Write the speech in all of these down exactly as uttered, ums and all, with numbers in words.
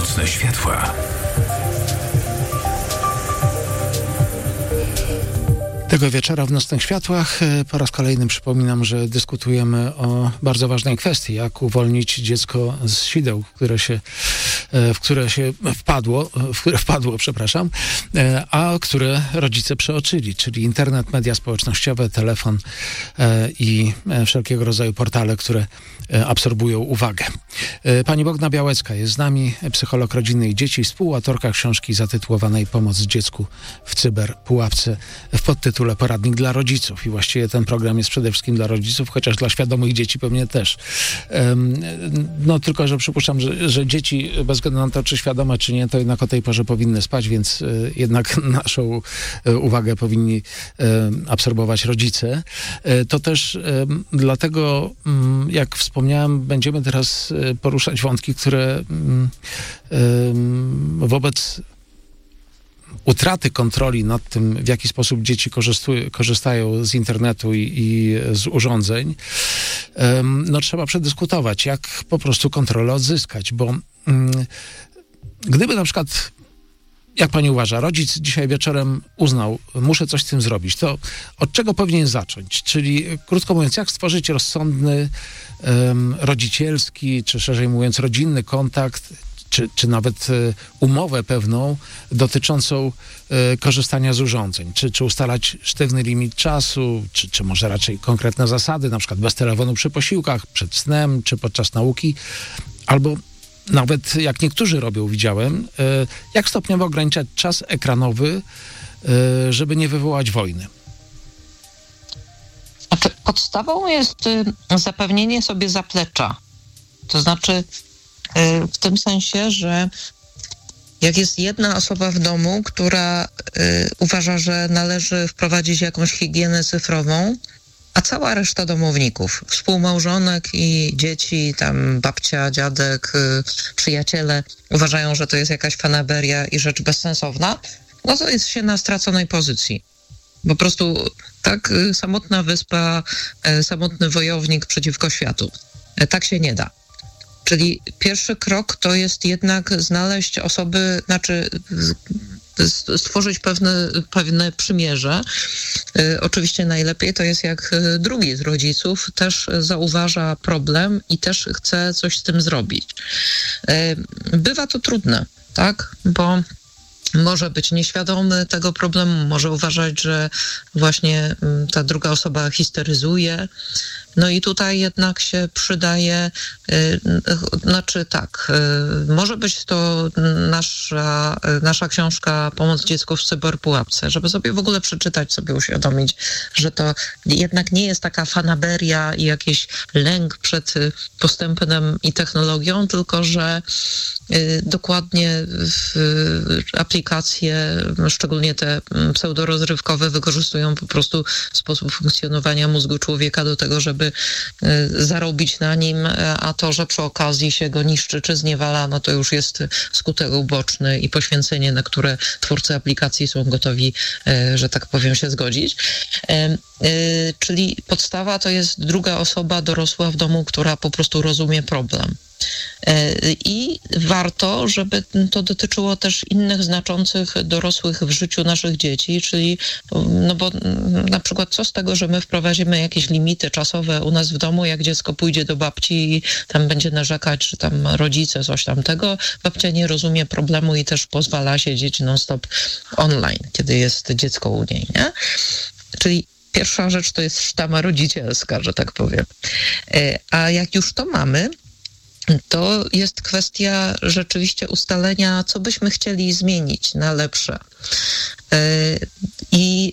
Nocne światła. Tego wieczora w Nocnych Światłach po raz kolejny przypominam, że dyskutujemy o bardzo ważnej kwestii, jak uwolnić dziecko z sideł, które się, w które się wpadło, w które wpadło, przepraszam, a które rodzice przeoczyli, czyli internet, media społecznościowe, telefon i wszelkiego rodzaju portale, które absorbują uwagę. Pani Bogna Białecka jest z nami, psycholog rodziny i dzieci, współautorka książki zatytułowanej Pomoc dziecku w cyberpułapce w podtytule Poradnik dla rodziców. I właściwie ten program jest przede wszystkim dla rodziców, chociaż dla świadomych dzieci pewnie też. No tylko, że przypuszczam, że, że dzieci, bez względu na to, czy świadome, czy nie, to jednak o tej porze powinny spać, więc jednak naszą uwagę powinni absorbować rodzice. To też dlatego, jak wspomniałem, będziemy teraz poruszać wątki, które wobec utraty kontroli nad tym, w jaki sposób dzieci korzystają z internetu i, i z urządzeń, no trzeba przedyskutować, jak po prostu kontrolę odzyskać, bo mm, gdyby na przykład, jak pani uważa, rodzic dzisiaj wieczorem uznał, muszę coś z tym zrobić, to od czego powinien zacząć? Czyli, krótko mówiąc, jak stworzyć rozsądny, um, rodzicielski, czy szerzej mówiąc, rodzinny kontakt, Czy, czy nawet umowę pewną dotyczącą y, korzystania z urządzeń. Czy, czy ustalać sztywny limit czasu, czy, czy może raczej konkretne zasady, na przykład bez telefonu przy posiłkach, przed snem, czy podczas nauki, albo nawet, jak niektórzy robią, widziałem, y, jak stopniowo ograniczać czas ekranowy, y, żeby nie wywołać wojny. Znaczy, podstawą jest y, zapewnienie sobie zaplecza. To znaczy w tym sensie, że jak jest jedna osoba w domu, która y, uważa, że należy wprowadzić jakąś higienę cyfrową, a cała reszta domowników, współmałżonek i dzieci, tam babcia, dziadek, y, przyjaciele uważają, że to jest jakaś fanaberia i rzecz bezsensowna, no to jest się na straconej pozycji. Po prostu tak y, samotna wyspa, y, samotny wojownik przeciwko światu. Y, tak się nie da. Czyli pierwszy krok to jest jednak znaleźć osoby, znaczy stworzyć pewne, pewne przymierze. Y, oczywiście najlepiej to jest, jak drugi z rodziców też zauważa problem i też chce coś z tym zrobić. Y, bywa to trudne, tak? Bo może być nieświadomy tego problemu, może uważać, że właśnie ta druga osoba histeryzuje. No i tutaj jednak się przydaje, yy, znaczy tak, yy, może być to nasza, yy, nasza książka Pomoc dziecku w cyberpułapce, żeby sobie w ogóle przeczytać, sobie uświadomić, że to jednak nie jest taka fanaberia i jakiś lęk przed postępem i technologią, tylko że yy, dokładnie w, aplikacje, szczególnie te pseudorozrywkowe, wykorzystują po prostu sposób funkcjonowania mózgu człowieka do tego, żeby zarobić na nim, a to, że przy okazji się go niszczy czy zniewala, no to już jest skutek uboczny i poświęcenie, na które twórcy aplikacji są gotowi, że tak powiem, się zgodzić. Czyli podstawa to jest druga osoba dorosła w domu, która po prostu rozumie problem. I warto, żeby to dotyczyło też innych znaczących dorosłych w życiu naszych dzieci, czyli no bo na przykład co z tego, że my wprowadzimy jakieś limity czasowe u nas w domu, jak dziecko pójdzie do babci i tam będzie narzekać, że tam rodzice coś tamtego, babcia nie rozumie problemu i też pozwala siedzieć non-stop online, kiedy jest dziecko u niej, nie? Czyli pierwsza rzecz to jest sztama rodzicielska, że tak powiem. A jak już to mamy, to jest kwestia rzeczywiście ustalenia, co byśmy chcieli zmienić na lepsze. I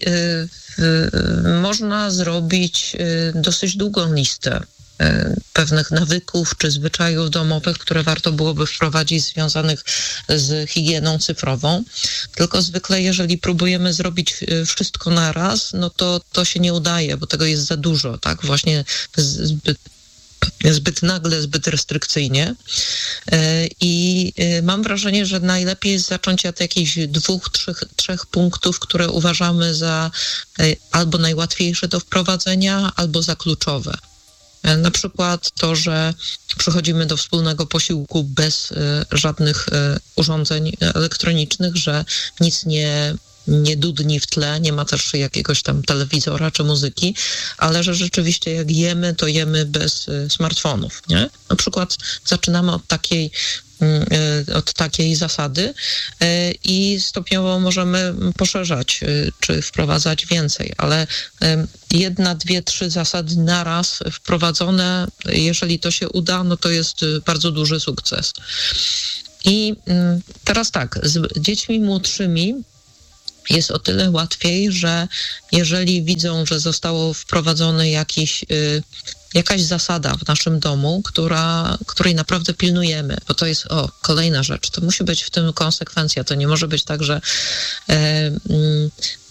można zrobić dosyć długą listę pewnych nawyków czy zwyczajów domowych, które warto byłoby wprowadzić związanych z higieną cyfrową. Tylko zwykle, jeżeli próbujemy zrobić wszystko naraz, no to to się nie udaje, bo tego jest za dużo, tak? Właśnie zbyt zbyt nagle, zbyt restrykcyjnie i mam wrażenie, że najlepiej jest zacząć od jakichś dwóch, trzech, trzech punktów, które uważamy za albo najłatwiejsze do wprowadzenia, albo za kluczowe. Na przykład to, że przychodzimy do wspólnego posiłku bez żadnych urządzeń elektronicznych, że nic nie, nie dudni w tle, nie ma też jakiegoś tam telewizora czy muzyki, ale że rzeczywiście jak jemy, to jemy bez smartfonów, nie? Na przykład zaczynamy od takiej od takiej zasady i stopniowo możemy poszerzać czy wprowadzać więcej, ale jedna, dwie, trzy zasady naraz wprowadzone, jeżeli to się uda, no to jest bardzo duży sukces. I teraz tak, z dziećmi młodszymi jest o tyle łatwiej, że jeżeli widzą, że zostało wprowadzone jakiś jakaś zasada w naszym domu, która, której naprawdę pilnujemy, bo to jest, o, kolejna rzecz, to musi być w tym konsekwencja, to nie może być tak, że e,